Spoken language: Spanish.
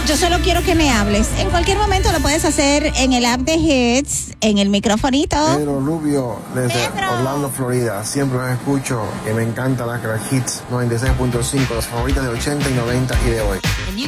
Yo solo quiero que me hables. En cualquier momento lo puedes hacer en el app de Hits, en el microfonito. Pedro Rubio, desde Pedro. Orlando, Florida. Siempre los escucho y me encanta la Hits 96.5, las favoritas de 80 y 90 y de hoy.